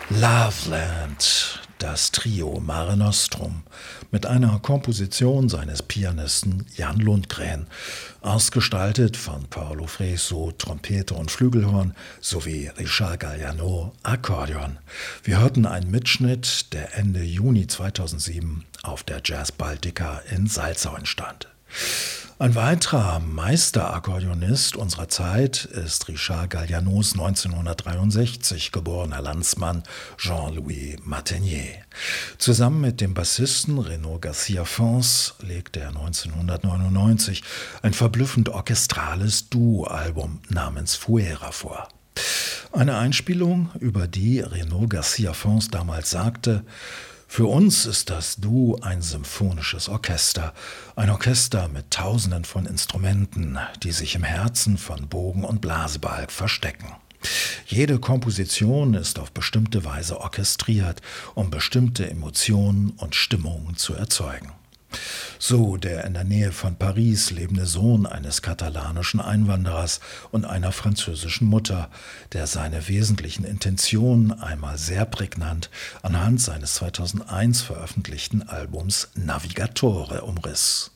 Loveland, das Trio Mare Nostrum, mit einer Komposition seines Pianisten Jan Lundgren, ausgestaltet von Paolo Fresu, Trompete und Flügelhorn, sowie Richard Galliano, Akkordeon. Wir hörten einen Mitschnitt, der Ende Juni 2007 auf der Jazz Baltica in Salzau entstand. Ein weiterer Meisterakkordeonist unserer Zeit ist Richard Gallianos 1963 geborener Landsmann Jean-Louis Martenier. Zusammen mit dem Bassisten Renaud Garcia-Fons legte er 1999 ein verblüffend orchestrales Duo-Album namens Fuera vor. Eine Einspielung, über die Renaud Garcia-Fons damals sagte: „Für uns ist das Duo ein symphonisches Orchester, ein Orchester mit Tausenden von Instrumenten, die sich im Herzen von Bogen und Blasebalg verstecken. Jede Komposition ist auf bestimmte Weise orchestriert, um bestimmte Emotionen und Stimmungen zu erzeugen." So der in der Nähe von Paris lebende Sohn eines katalanischen Einwanderers und einer französischen Mutter, der seine wesentlichen Intentionen einmal sehr prägnant anhand seines 2001 veröffentlichten Albums Navigatore umriss.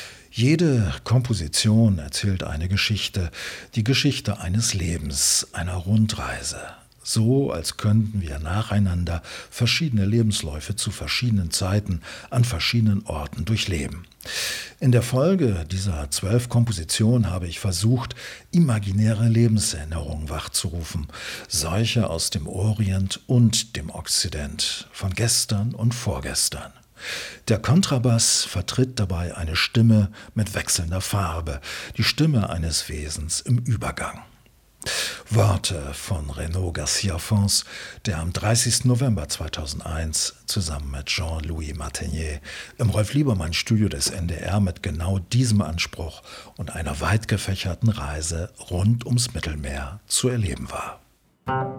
Jede Komposition erzählt eine Geschichte, die Geschichte eines Lebens, einer Rundreise. So, als könnten wir nacheinander verschiedene Lebensläufe zu verschiedenen Zeiten an verschiedenen Orten durchleben. In der Folge dieser 12 Kompositionen habe ich versucht, imaginäre Lebenserinnerungen wachzurufen, solche aus dem Orient und dem Okzident, von gestern und vorgestern. Der Kontrabass vertritt dabei eine Stimme mit wechselnder Farbe, die Stimme eines Wesens im Übergang. Worte von Renaud Garcia-Fons, der am 30. November 2001 zusammen mit Jean-Louis Martenier im Rolf-Liebermann-Studio des NDR mit genau diesem Anspruch und einer weit gefächerten Reise rund ums Mittelmeer zu erleben war.